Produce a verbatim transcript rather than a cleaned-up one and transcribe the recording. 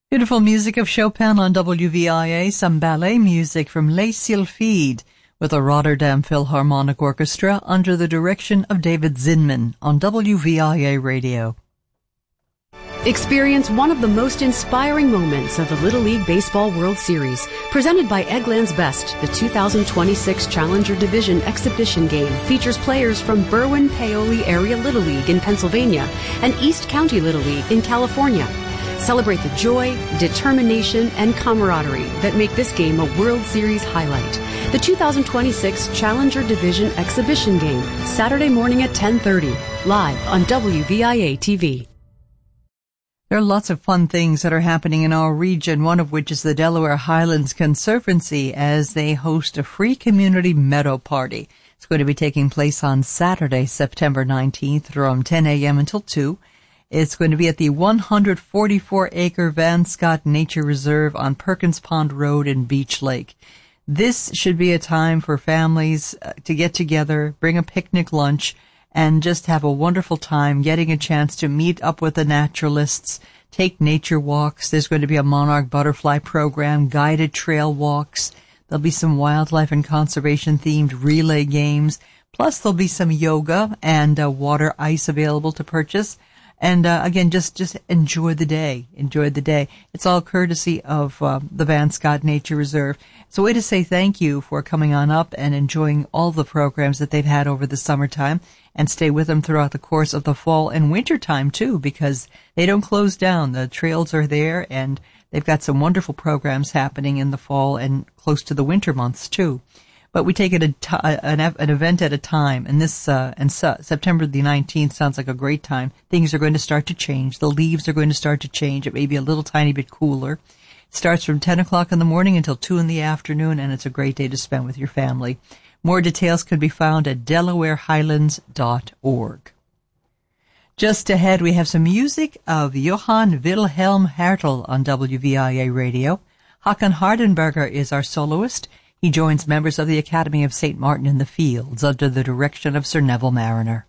Beautiful music of Chopin on W V I A, some ballet music from Les Sylphides with the Rotterdam Philharmonic Orchestra under the direction of David Zinman on W V I A Radio. Experience one of the most inspiring moments of the Little League Baseball World Series, presented by Eggland's Best. The two thousand twenty-six Challenger Division exhibition game features players from Berwyn-Paoli Area Little League in Pennsylvania and East County Little League in California. Celebrate the joy, determination, and camaraderie that make this game a World Series highlight. The two thousand twenty-six Challenger Division exhibition game, Saturday morning at ten thirty, live on W V I A T V. There are lots of fun things that are happening in our region, one of which is the Delaware Highlands Conservancy as they host a free community meadow party. It's going to be taking place on Saturday, September nineteenth from ten a.m. until two. It's going to be at the one hundred forty-four acre Van Scott Nature Reserve on Perkins Pond Road in Beach Lake. This should be a time for families to get together, bring a picnic lunch, and just have a wonderful time getting a chance to meet up with the naturalists, take nature walks. There's going to be a monarch butterfly program, guided trail walks. There'll be some wildlife and conservation themed relay games. Plus there'll be some yoga and uh, water ice available to purchase. And, uh, again, just, just enjoy the day. Enjoy the day. It's all courtesy of, uh, the Van Scott Nature Reserve. It's a way to say thank you for coming on up and enjoying all the programs that they've had over the summertime, and stay with them throughout the course of the fall and winter time too, because they don't close down. The trails are there, and they've got some wonderful programs happening in the fall and close to the winter months too. But we take it a t- an, an event at a time, and this uh, and su- September the nineteenth sounds like a great time. Things are going to start to change. The leaves are going to start to change. It may be a little tiny bit cooler. It starts from ten o'clock in the morning until two in the afternoon, and it's a great day to spend with your family. More details can be found at delaware highlands dot org. Just ahead, we have some music of Johann Wilhelm Hertel on W V I A Radio. Håkan Hardenberger is our soloist. He joins members of the Academy of Saint Martin in the Fields under the direction of Sir Neville Mariner.